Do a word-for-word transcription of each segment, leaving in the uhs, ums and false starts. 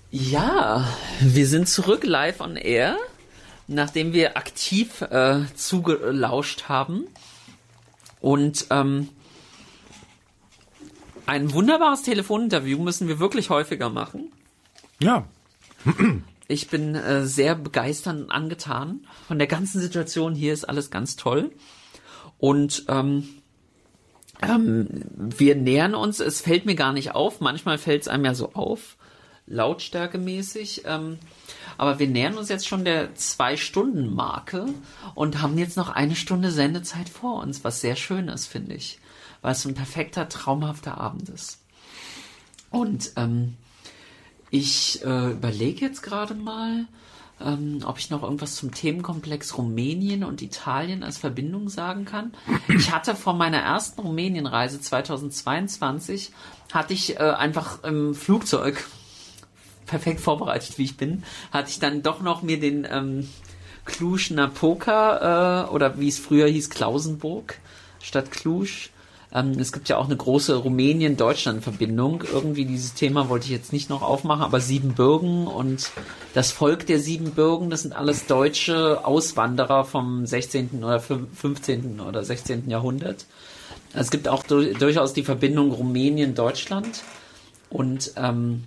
Ja, wir sind zurück live on air, nachdem wir aktiv äh, zugelauscht haben. Und ähm, ein wunderbares Telefoninterview müssen wir wirklich häufiger machen. Ja. Ich bin äh, sehr begeistert und angetan von der ganzen Situation. Hier ist alles ganz toll. Und ähm, ähm, wir nähern uns, es fällt mir gar nicht auf, manchmal fällt es einem ja so auf, lautstärkemäßig, ähm, aber wir nähern uns jetzt schon der Zwei-Stunden-Marke und haben jetzt noch eine Stunde Sendezeit vor uns, was sehr schön ist, finde ich, weil es so ein perfekter, traumhafter Abend ist. Und ähm, ich äh, überlege jetzt gerade mal, ähm, ob ich noch irgendwas zum Themenkomplex Rumänien und Italien als Verbindung sagen kann. Ich hatte vor meiner ersten Rumänienreise zweitausendzweiundzwanzig, hatte ich äh, einfach im Flugzeug, perfekt vorbereitet wie ich bin, hatte ich dann doch noch mir den ähm, Cluj-Napoca äh, oder wie es früher hieß, Klausenburg statt Cluj. Ähm, es gibt ja auch eine große Rumänien-Deutschland-Verbindung. Irgendwie dieses Thema wollte ich jetzt nicht noch aufmachen, aber Siebenbürgen und das Volk der Siebenbürgen, das sind alles deutsche Auswanderer vom sechzehnten oder fünfzehnten oder sechzehnten Jahrhundert. Es gibt auch du- durchaus die Verbindung Rumänien-Deutschland und ähm,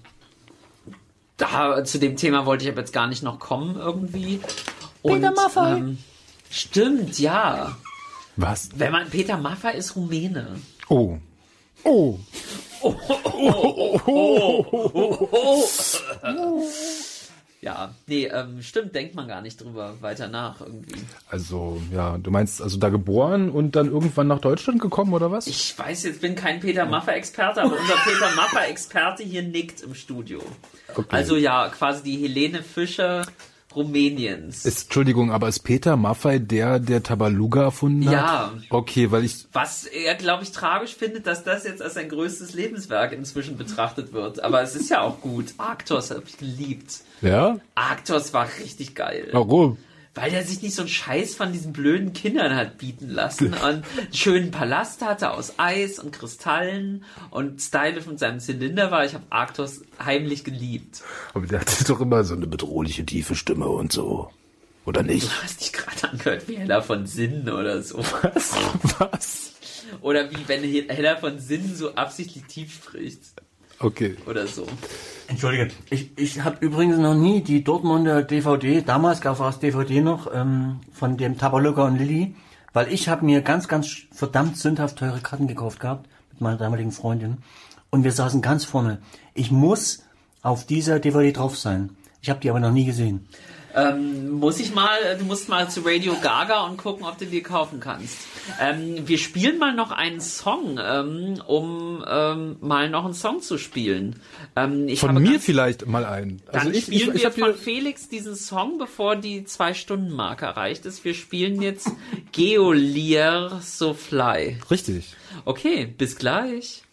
da zu dem Thema wollte ich aber jetzt gar nicht noch kommen irgendwie. Und, Peter Maffay. Ähm, stimmt, ja. Was? Wenn man Peter Maffay ist Rumäne. Oh. Oh. Oh, oh, oh, oh, oh, oh. Ja, nee, ähm, stimmt, denkt man gar nicht drüber weiter nach irgendwie. Also, ja, du meinst also da geboren und dann irgendwann nach Deutschland gekommen, oder was? Ich weiß, jetzt bin kein Peter Maffay-Experte, aber unser Peter Maffay-Experte hier nickt im Studio. Okay. Also ja, quasi die Helene Fischer Rumäniens. Ist, Entschuldigung, aber ist Peter Maffay der, der Tabaluga erfunden hat? Ja. Okay, weil ich... Was er, glaube ich, tragisch findet, dass das jetzt als sein größtes Lebenswerk inzwischen betrachtet wird. Aber es ist ja auch gut. Arktos habe ich geliebt. Ja? Arktos war richtig geil. Warum? Weil er sich nicht so einen Scheiß von diesen blöden Kindern hat bieten lassen und einen schönen Palast hatte aus Eis und Kristallen und stylisch mit seinem Zylinder war. Ich habe Arktos heimlich geliebt. Aber der hatte doch immer so eine bedrohliche, tiefe Stimme und so. Oder nicht? Du hast dich gerade angehört wie Hella von Sinnen oder so. Was? Was? Oder wie wenn Hella von Sinnen so absichtlich tief spricht. Okay. Oder so. Entschuldige, ich, ich habe übrigens noch nie die Dortmunder D V D, damals gab es D V D noch, ähm, von dem Tabaluga und Lilly, weil ich habe mir ganz, ganz verdammt sündhaft teure Karten gekauft gehabt, mit meiner damaligen Freundin, und wir saßen ganz vorne. Ich muss auf dieser D V D drauf sein. Ich habe die aber noch nie gesehen. Ähm, muss ich mal, du musst mal zu Radio Gaga und gucken, ob du die kaufen kannst. Ähm, wir spielen mal noch einen Song, ähm, um ähm, mal noch einen Song zu spielen. Ähm, ich Von habe mir ganz, vielleicht mal einen. Dann Also ich, spielen ich, ich, wir ich von hier, Felix diesen Song, bevor die Zwei-Stunden-Marke erreicht ist. Wir spielen jetzt Geolier So Fly. Richtig. Okay, bis gleich.